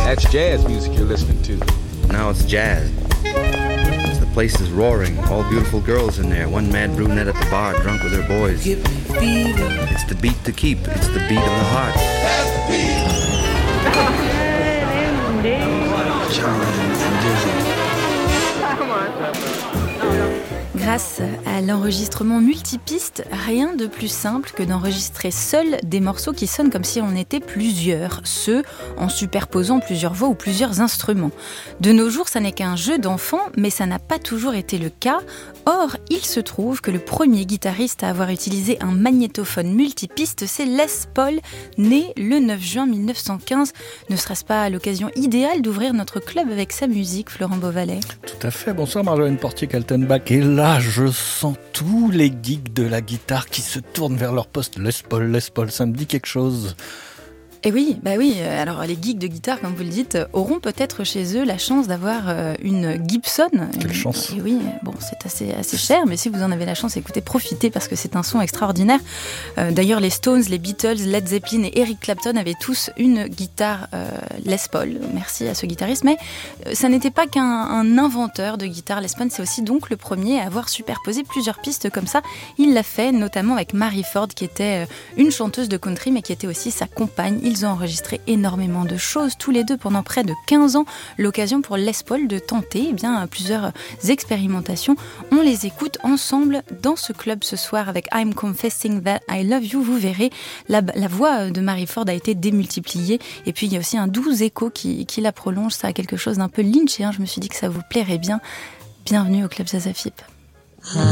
That's jazz music you're listening to. Now it's jazz. The place is roaring. All beautiful girls in there. One mad brunette at the bar, drunk with her boys. It's the beat to keep. It's the beat of the heart. That's the beat. Grâce à l'enregistrement multipiste, rien de plus simple que d'enregistrer seuls des morceaux qui sonnent comme si on était plusieurs, ce en superposant plusieurs voix ou plusieurs instruments. De nos jours, ça n'est qu'un jeu d'enfant, mais ça n'a pas toujours été le cas. Or, il se trouve que le premier guitariste à avoir utilisé un magnétophone multipiste, c'est Les Paul, né le 9 juin 1915. Ne serait-ce pas l'occasion idéale d'ouvrir notre club avec sa musique, Florent Beauvalet ? Tout à fait. Bonsoir Marjolaine Portier-Kaltenbach. Et là, je sens tous les geeks de la guitare qui se tournent vers leur poste. Les Paul, ça me dit quelque chose. Et oui, alors les geeks de guitare, comme vous le dites, auront peut-être chez eux la chance d'avoir une Gibson. Quelle chance. Et oui, bon, c'est assez cher, mais si vous en avez la chance, écoutez, profitez parce que c'est un son extraordinaire. D'ailleurs, les Stones, les Beatles, Led Zeppelin et Eric Clapton avaient tous une guitare Les Paul. Merci à ce guitariste. Mais ça n'était pas qu'un inventeur de guitare. Les Paul, c'est aussi donc le premier à avoir superposé plusieurs pistes comme ça. Il l'a fait notamment avec Mary Ford, qui était une chanteuse de country, mais qui était aussi sa compagne. Ils ont enregistré énormément de choses, tous les deux pendant près de 15 ans. L'occasion pour Les Paul de tenter plusieurs expérimentations. On les écoute ensemble dans ce club ce soir avec I'm Confessing That I Love You. Vous verrez, la voix de Mary Ford a été démultipliée. Et puis il y a aussi un doux écho qui la prolonge. Ça a quelque chose d'un peu lynchien. Je me suis dit que ça vous plairait bien. Bienvenue au Club Zaza Philippe.